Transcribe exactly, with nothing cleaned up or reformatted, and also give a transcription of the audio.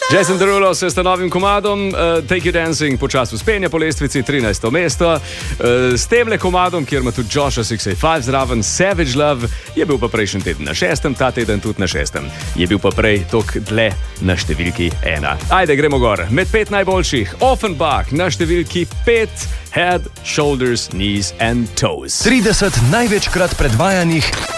Jason Derulo se s novim komadom uh, Take You Dancing počasi vzpenja po lestvici, trinajsto mesto. Uh, s temle komadom, kjer ima tudi Joshua šest osem pet zraven, Savage Love, je bil pa prejšnji teden na šestem, ta teden tudi na šestem. Je bil pa prej tok dlje na številki ena. Ajde, gremo gor. Med pet najboljših, Offenbach na številki pet, Head, Shoulders, Knees and Toes. trideset največkrat predvajanih